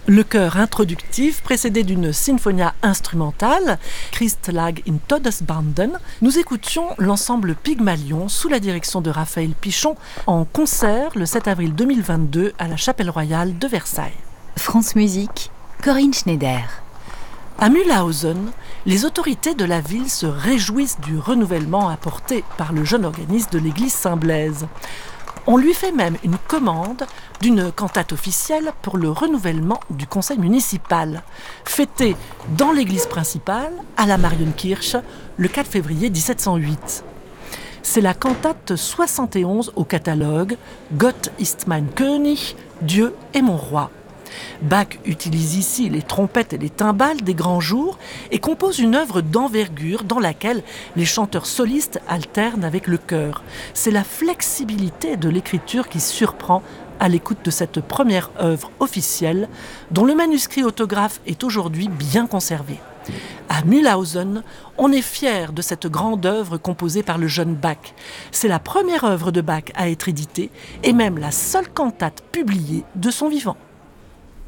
Le chœur introductif, précédé d'une sinfonia instrumentale, Christ lag in Todesbanden, nous écoutions l'ensemble Pygmalion sous la direction de Raphaël Pichon en concert le 7 avril 2022 à la Chapelle Royale de Versailles. France Musique, Corinne Schneider. À Mühlhausen, les autorités de la ville se réjouissent du renouvellement apporté par le jeune organiste de l'église Saint-Blaise. On lui fait même une commande d'une cantate officielle pour le renouvellement du conseil municipal, fêté dans l'église principale, à la Marienkirche, le 4 février 1708. C'est la cantate 71 au catalogue « Gott ist mein König », Dieu est mon roi. Bach utilise ici les trompettes et les timbales des grands jours et compose une œuvre d'envergure dans laquelle les chanteurs solistes alternent avec le chœur. C'est la flexibilité de l'écriture qui surprend à l'écoute de cette première œuvre officielle dont le manuscrit autographe est aujourd'hui bien conservé. À Mühlhausen, on est fier de cette grande œuvre composée par le jeune Bach. C'est la première œuvre de Bach à être éditée et même la seule cantate publiée de son vivant.